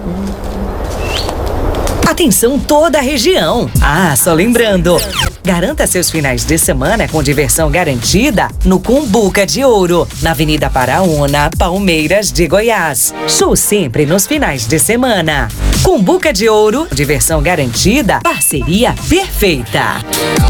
Atenção toda a região. Só lembrando, garanta seus finais de semana com diversão garantida no Cumbuca de Ouro, na Avenida Paraúna, Palmeiras de Goiás. Show sempre nos finais de semana. Cumbuca de Ouro, diversão garantida, parceria perfeita.